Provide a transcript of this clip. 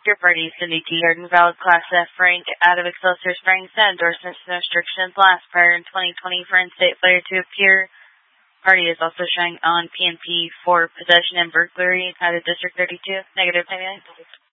your party, Cindy T. Yarden, valid Class F rank out of Excelsior Springs. That endorsements and restrictions last prior in 2020 for in-state failure to appear. Party is also showing on PNP for possession and burglary out of District 32. Negative 99.